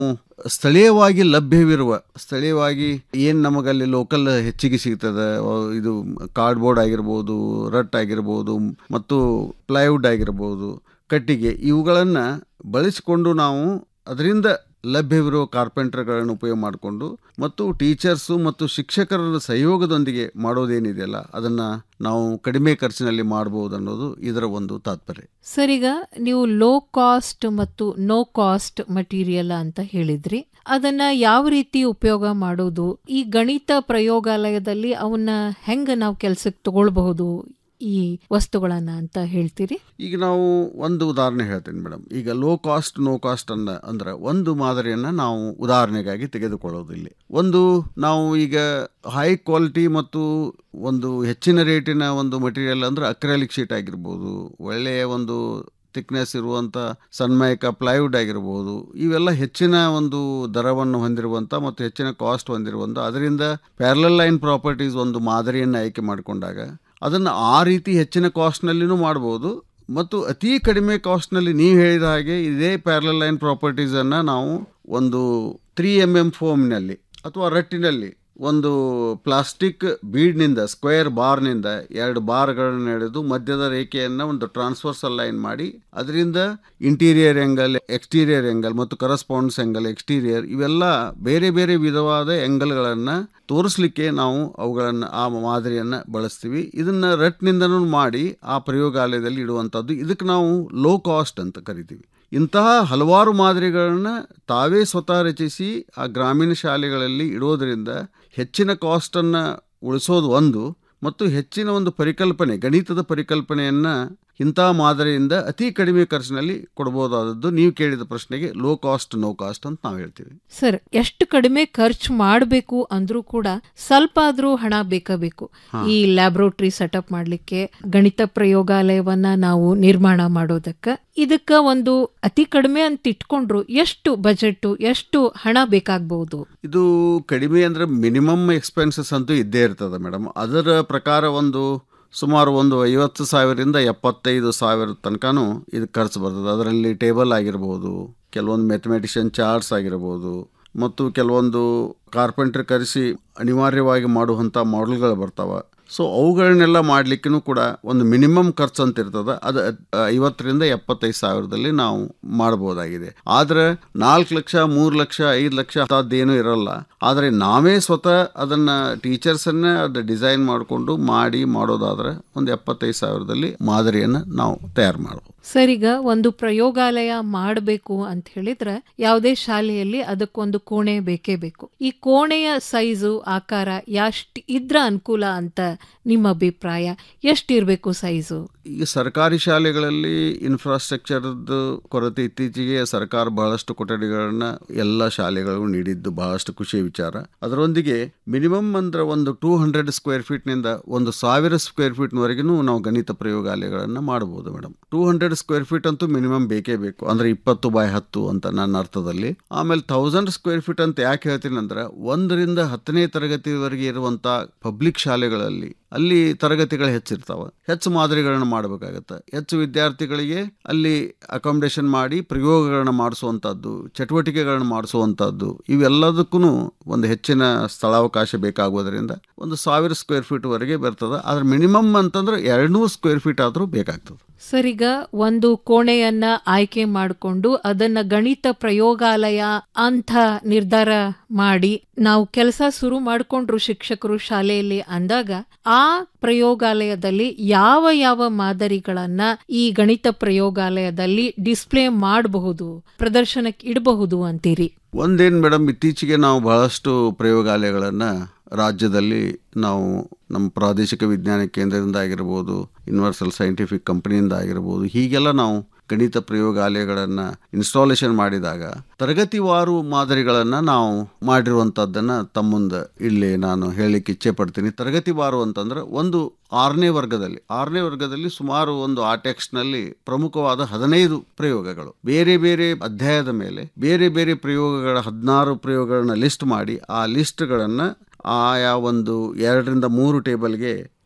ಸ್ಥಳೀಯವಾಗಿ ಲಭ್ಯವಿರುವ ಸ್ಥಳೀಯವಾಗಿ ಏನು ನಮಗಲ್ಲಿ ಲೋಕಲ್ ಹೆಚ್ಚಿಗೆ ಸಿಗ್ತದೆ, ಇದು ಕಾರ್ಡ್ಬೋರ್ಡ್ ಆಗಿರ್ಬೋದು, ರಟ್ ಆಗಿರ್ಬೋದು ಮತ್ತು ಪ್ಲೈವುಡ್ ಆಗಿರ್ಬೋದು, ಕಟ್ಟಿಗೆ, ಇವುಗಳನ್ನು ಬಳಸಿಕೊಂಡು ನಾವು ಅದರಿಂದ ಲಭ್ಯವಿರುವ ಕಾರ್ಪೆಂಟರ್ಗಳನ್ನು ಉಪಯೋಗ ಮಾಡಿಕೊಂಡು ಮತ್ತು ಟೀಚರ್ಸು ಮತ್ತು ಶಿಕ್ಷಕರ ಸಹಯೋಗದೊಂದಿಗೆ ಮಾಡೋದೇನಿದೆಯಲ್ಲ ಅದನ್ನು ನಾವು ಕಡಿಮೆ ಖರ್ಚಿನಲ್ಲಿ ಮಾಡಬಹುದು ಅನ್ನೋದು ಇದರ ಒಂದು ತಾತ್ಪರ್ಯ. ಸರ್, ಈಗ ನೀವು ಲೋ ಕಾಸ್ಟ್ ಮತ್ತು ನೋ ಕಾಸ್ಟ್ ಮಟೀರಿಯಲ್ ಅಂತ ಹೇಳಿದ್ರಿ. ಅದನ್ನ ಯಾವ ರೀತಿ ಉಪಯೋಗ ಮಾಡೋದು? ಈ ಗಣಿತ ಪ್ರಯೋಗಾಲಯದಲ್ಲಿ ಅವನ್ನ ಹೆಂಗ ನಾವು ಕೆಲ್ಸಕ್ಕೆ ತಗೊಳ್ಬಹುದು ಈ ವಸ್ತುಗಳನ್ನ ಅಂತ ಹೇಳ್ತೀರಿ? ಈಗ ನಾವು ಒಂದು ಉದಾಹರಣೆ ಹೇಳ್ತೀನಿ ಮೇಡಮ್. ಈಗ ಲೋ ಕಾಸ್ಟ್ ನೋ ಕಾಸ್ಟ್ ಅಂದ್ರೆ ಒಂದು ಮಾದರಿಯನ್ನು ನಾವು ಉದಾಹರಣೆಗಾಗಿ ತೆಗೆದುಕೊಳ್ಳೋದಿಲ್ಲ. ಒಂದು ನಾವು ಈಗ ಹೈ ಕ್ವಾಲಿಟಿ ಮತ್ತು ಒಂದು ಹೆಚ್ಚಿನ ರೇಟಿನ ಒಂದು ಮಟೀರಿಯಲ್ ಅಂದ್ರೆ ಅಕ್ರಾಲಿಕ್ ಶೀಟ್ ಆಗಿರ್ಬೋದು, ಒಳ್ಳೆಯ ಒಂದು ಥಿಕ್ನೆಸ್ ಇರುವಂಥ ಸನ್ಮಯಕ ಪ್ಲೈವುಡ್ ಆಗಿರ್ಬೋದು, ಇವೆಲ್ಲ ಹೆಚ್ಚಿನ ಒಂದು ದರವನ್ನು ಹೊಂದಿರುವಂಥ ಮತ್ತು ಹೆಚ್ಚಿನ ಕಾಸ್ಟ್ ಹೊಂದಿರುವಂಥ, ಅದರಿಂದ ಪ್ಯಾರಲಲ್ ಲೈನ್ ಪ್ರಾಪರ್ಟೀಸ್ ಒಂದು ಮಾದರಿಯನ್ನು ಆಯ್ಕೆ ಮಾಡಿಕೊಂಡಾಗ ಅದನ್ನು ಆ ರೀತಿ ಹೆಚ್ಚಿನ ಕಾಸ್ಟ್ನಲ್ಲಿನೂ ಮಾಡ್ಬೋದು ಮತ್ತು ಅತಿ ಕಡಿಮೆ ಕಾಸ್ಟ್ನಲ್ಲಿ ನೀವು ಹೇಳಿದ ಹಾಗೆ ಇದೇ ಪ್ಯಾರಲಲ್ ಲೈನ್ ಪ್ರಾಪರ್ಟೀಸನ್ನು ನಾವು ಒಂದು 3mm ಫೋಮ್ನಲ್ಲಿ ಅಥವಾ ರಟ್ಟಿನಲ್ಲಿ ಒಂದು ಪ್ಲಾಸ್ಟಿಕ್ ಬೀಡ್ನಿಂದ ಸ್ಕ್ವೇರ್ ಬಾರ್ನಿಂದ 2 ಬಾರ್ಗಳನ್ನು ಎಳೆದು ಮಧ್ಯದ ರೇಖೆಯನ್ನು ಒಂದು ಟ್ರಾನ್ಸ್ವರ್ಸಲ್ ಲೈನ್ ಮಾಡಿ ಅದರಿಂದ ಇಂಟೀರಿಯರ್ ಆ್ಯಂಗಲ್, ಎಕ್ಸ್ಟೀರಿಯರ್ ಆ್ಯಂಗಲ್ ಮತ್ತು ಕರಸ್ಪಾಂಡೆನ್ಸ್ ಆ್ಯಂಗಲ್, ಎಕ್ಸ್ಟೀರಿಯರ್, ಇವೆಲ್ಲ ಬೇರೆ ಬೇರೆ ವಿಧವಾದ ಆ್ಯಂಗಲ್ಗಳನ್ನು ತೋರಿಸ್ಲಿಕ್ಕೆ ನಾವು ಅವುಗಳನ್ನು ಆ ಮಾದರಿಯನ್ನು ಬಳಸ್ತೀವಿ. ಇದನ್ನು ರಟ್ನಿಂದನೂ ಮಾಡಿ ಆ ಪ್ರಯೋಗಾಲಯದಲ್ಲಿ ಇಡುವಂಥದ್ದು. ಇದಕ್ಕೆ ನಾವು ಲೋ ಕಾಸ್ಟ್ ಅಂತ ಕರಿತೀವಿ. ಇಂತಹ ಹಲವಾರು ಮಾದರಿಗಳನ್ನು ತಾವೇ ಸ್ವತಃ ರಚಿಸಿ ಆ ಗ್ರಾಮೀಣ ಶಾಲೆಗಳಲ್ಲಿ ಇಡೋದರಿಂದ ಹೆಚ್ಚಿನ ಕಾಸ್ಟನ್ನು ಉಳಿಸೋದು ಒಂದು, ಮತ್ತು ಹೆಚ್ಚಿನ ಒಂದು ಪರಿಕಲ್ಪನೆ, ಗಣಿತದ ಪರಿಕಲ್ಪನೆಯನ್ನು ಇಂಥ ಮಾದರಿಯಿಂದ ಅತಿ ಕಡಿಮೆ ಖರ್ಚಿನಲ್ಲಿ ಕೊಡಬಹುದಾದದ್ದು. ನೀವು ಕೇಳಿದ ಪ್ರಶ್ನೆಗೆ ಲೋ ಕಾಸ್ಟ್ ನೋ ಕಾಸ್ಟ್ ಅಂತ ನಾವು ಹೇಳ್ತೀವಿ. ಸರ್, ಎಷ್ಟು ಕಡಿಮೆ ಖರ್ಚು ಮಾಡಬೇಕು ಅಂದ್ರೂ ಕೂಡ ಸ್ವಲ್ಪ ಆದ್ರೂ ಹಣ ಬೇಕು. ಈ ಲ್ಯಾಬ್ರೋಟರಿ ಸೆಟಪ್ ಮಾಡ್ಲಿಕ್ಕೆ, ಗಣಿತ ಪ್ರಯೋಗಾಲಯವನ್ನ ನಾವು ನಿರ್ಮಾಣ ಮಾಡೋದಕ್ಕೆ ಇದಕ್ಕ ಒಂದು ಅತಿ ಕಡಿಮೆ ಅಂತ ಇಟ್ಕೊಂಡ್ರು ಎಷ್ಟು ಬಜೆಟ್, ಎಷ್ಟು ಹಣ ಬೇಕಾಗಬಹುದು? ಇದು ಕಡಿಮೆ ಅಂದ್ರೆ ಮಿನಿಮಮ್ ಎಕ್ಸ್ಪೆನ್ಸಸ್ ಅಂತೂ ಇದ್ದೇ ಇರ್ತದೆ ಮೇಡಮ್. ಅದರ ಪ್ರಕಾರ ಒಂದು ಸುಮಾರು ಒಂದು 50,000ರಿಂದ 75,000 ತನಕನೂ ಇದು ಖರ್ಚು ಬರ್ತದೆ. ಅದರಲ್ಲಿ ಟೇಬಲ್ ಆಗಿರ್ಬೋದು, ಕೆಲವೊಂದು ಮ್ಯಾಥಮೆಟಿಷಿಯನ್ ಚಾರ್ಟ್ಸ್ ಆಗಿರ್ಬೋದು, ಮತ್ತು ಕೆಲವೊಂದು ಕಾರ್ಪೆಂಟ್ರ್ ಕರೆಸಿ ಅನಿವಾರ್ಯವಾಗಿ ಮಾಡುವಂಥ ಮಾಡೆಲ್ಗಳು ಬರ್ತಾವೆ. ಸೊ ಅವುಗಳನ್ನೆಲ್ಲ ಮಾಡಲಿಕ್ಕೂ ಕೂಡ ಒಂದು ಮಿನಿಮಮ್ ಖರ್ಚು ಅಂತ ಇರ್ತದೆ. ಅದು 50,000ರಿಂದ 75,000ದಲ್ಲಿ ನಾವು ಮಾಡ್ಬೋದಾಗಿದೆ. ಆದರೆ 4 ಲಕ್ಷ 3 ಲಕ್ಷ 5 ಲಕ್ಷ ಅದೇನೂ ಇರೋಲ್ಲ. ಆದರೆ ನಾವೇ ಸ್ವತಃ ಅದನ್ನು ಟೀಚರ್ಸನ್ನೇ ಅದು ಡಿಸೈನ್ ಮಾಡಿಕೊಂಡು ಮಾಡೋದಾದರೆ ಒಂದು 75,000ದಲ್ಲಿ ಮಾದರಿಯನ್ನು ನಾವು ತಯಾರು ಮಾಡ್ಬೋದು. ಸರಿಗ ಒಂದು ಪ್ರಯೋಗಾಲಯ ಮಾಡಬೇಕು ಅಂತ ಹೇಳಿದ್ರೆ ಯಾವುದೇ ಶಾಲೆಯಲ್ಲಿ ಅದಕ್ಕೊಂದು ಕೋಣೆ ಬೇಕೇ ಬೇಕು. ಈ ಕೋಣೆಯ ಸೈಜು, ಆಕಾರ ಎಷ್ಟು ಇದ್ರ ಅನುಕೂಲ ಅಂತ ನಿಮ್ಮ ಅಭಿಪ್ರಾಯ? ಎಷ್ಟಿರಬೇಕು ಸೈಜು? ಈಗ ಸರ್ಕಾರಿ ಶಾಲೆಗಳಲ್ಲಿ ಇನ್ಫ್ರಾಸ್ಟ್ರಕ್ಚರ್ದು ಕೊರತೆ, ಇತ್ತೀಚೆಗೆ ಸರ್ಕಾರ ಬಹಳಷ್ಟು ಕೊಠಡಿಗಳನ್ನ ಎಲ್ಲ ಶಾಲೆಗಳಿಗೂ ನೀಡಿದ್ದು ಬಹಳಷ್ಟು ಖುಷಿಯ ವಿಚಾರ. ಅದರೊಂದಿಗೆ ಮಿನಿಮಮ್ ಅಂದ್ರೆ ಒಂದು 200 ಸ್ಕ್ವೇರ್ ಫೀಟ್ನಿಂದ 1,000 ಸ್ಕ್ವೇರ್ ಫೀಟ್ವರೆಗೂ ನಾವು ಗಣಿತ ಪ್ರಯೋಗಾಲಯಗಳನ್ನು ಮಾಡಬಹುದು ಮೇಡಮ್. 200 ಸ್ಕ್ವೇರ್ ಫೀಟ್ ಅಂತೂ ಮಿನಿಮಮ್ ಬೇಕೇ ಬೇಕು, ಅಂದ್ರೆ 20x10 ಅಂತ ನನ್ನ ಅರ್ಥದಲ್ಲಿ. ಆಮೇಲೆ 1000 ಸ್ಕ್ವೇರ್ ಫೀಟ್ ಅಂತ ಯಾಕೆ ಹೇಳ್ತೀನಿ ಅಂದ್ರೆ 1ರಿಂದ 10ನೇ ತರಗತಿವರೆಗೆ ಇರುವಂತ ಪಬ್ಲಿಕ್ ಶಾಲೆಗಳಲ್ಲಿ ಅಲ್ಲಿ ತರಗತಿಗಳು ಹೆಚ್ಚಿರ್ತಾವೆ, ಹೆಚ್ಚು ಮಾದರಿಗಳನ್ನ ಮಾಡಬೇಕಾಗತ್ತೆ. ಹೆಚ್ಚು ವಿದ್ಯಾರ್ಥಿಗಳಿಗೆ ಅಲ್ಲಿ ಅಕಾಮಿಡೇಷನ್ ಮಾಡಿ ಪ್ರಯೋಗಗಳನ್ನ ಮಾಡಿಸುವಂಥದ್ದು, ಚಟುವಟಿಕೆಗಳನ್ನ ಮಾಡಿಸುವಂಥದ್ದು, ಇವೆಲ್ಲದಕ್ಕೂ ಒಂದು ಹೆಚ್ಚಿನ ಸ್ಥಳಾವಕಾಶ ಬೇಕಾಗೋದ್ರಿಂದ 1,000 ಸ್ಕ್ವೇರ್ ಫೀಟ್ ವರೆಗೆ ಬರ್ತದೆ. ಆದ್ರೆ ಮಿನಿಮಮ್ ಅಂತಂದ್ರೆ 200 ಸ್ಕ್ವೇರ್ ಫೀಟ್ ಆದ್ರೂ ಬೇಕಾಗ್ತದೆ. ಸರಿಗ ಒಂದು ಕೋಣೆಯನ್ನ ಆಯ್ಕೆ ಮಾಡಿಕೊಂಡು ಅದನ್ನ ಗಣಿತ ಪ್ರಯೋಗಾಲಯ ಅಂತ ನಿರ್ಧಾರ ಮಾಡಿ ನಾವು ಕೆಲಸ ಶುರು ಮಾಡಿಕೊಂಡ್ರು ಶಿಕ್ಷಕರು ಶಾಲೆಯಲ್ಲಿ ಅಂದಾಗ, ಆ ಪ್ರಯೋಗಾಲಯದಲ್ಲಿ ಯಾವ ಯಾವ ಮಾದರಿಗಳನ್ನ ಈ ಗಣಿತ ಪ್ರಯೋಗಾಲಯದಲ್ಲಿ ಡಿಸ್ಪ್ಲೇ ಮಾಡಬಹುದು, ಪ್ರದರ್ಶನಕ್ಕೆ ಇಡಬಹುದು ಅಂತೀರಿ? ಒಂದೇನು ಮೇಡಮ್, ಇತ್ತೀಚೆಗೆ ನಾವು ಬಹಳಷ್ಟು ಪ್ರಯೋಗಾಲಯಗಳನ್ನು ರಾಜ್ಯದಲ್ಲಿ ನಾವು ನಮ್ಮ ಪ್ರಾದೇಶಿಕ ವಿಜ್ಞಾನ ಕೇಂದ್ರದಿಂದ ಆಗಿರ್ಬೋದು, ಯೂನಿವರ್ಸಲ್ ಸೈಂಟಿಫಿಕ್ ಕಂಪನಿಯಿಂದ ಆಗಿರ್ಬೋದು, ಹೀಗೆಲ್ಲ ನಾವು ಗಣಿತ ಪ್ರಯೋಗಾಲಯಗಳನ್ನು ಇನ್ಸ್ಟಾಲೇಷನ್ ಮಾಡಿದಾಗ ತರಗತಿವಾರು ಮಾದರಿಗಳನ್ನು ನಾವು ಮಾಡಿರುವಂಥದ್ದನ್ನು ತಮ್ಮ ಮುಂದೆ ಇಲ್ಲಿ ನಾನು ಹೇಳಲಿಕ್ಕೆ ಇಚ್ಛೆ ಪಡ್ತೀನಿ. ತರಗತಿವಾರು ಅಂತಂದ್ರೆ ಒಂದು 6ನೇ ವರ್ಗದಲ್ಲಿ ಸುಮಾರು ಒಂದು ಆ ಟೆಕ್ಸ್ಟ್ನಲ್ಲಿ ಪ್ರಮುಖವಾದ 15 ಪ್ರಯೋಗಗಳು, ಬೇರೆ ಬೇರೆ ಅಧ್ಯಾಯದ ಮೇಲೆ ಬೇರೆ ಬೇರೆ ಪ್ರಯೋಗಗಳ 16 ಪ್ರಯೋಗಗಳನ್ನ ಲಿಸ್ಟ್ ಮಾಡಿ ಆ ಲಿಸ್ಟ್ಗಳನ್ನು ಆಯಾ ಒಂದು 2ರಿಂದ 3 ಟೇಬಲ್ಗೆ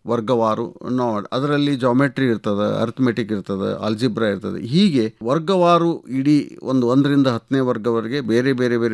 ವರ್ಗವಾರು ಅದರಲ್ಲಿ ಜಾಮೆಟ್ರಿ ಇರ್ತದೆ, ಅರ್ಥಮೆಟಿಕ್ ಇರ್ತದೆ, ಆಲ್ಜಿಬ್ರಾ ಇರ್ತದೆ. ಹೀಗೆ ವರ್ಗವಾರು ಇಡೀ ಒಂದರಿಂದ 10ನೇ ವರ್ಗವರೆಗೆ ಬೇರೆ ಬೇರೆ ಬೇರೆ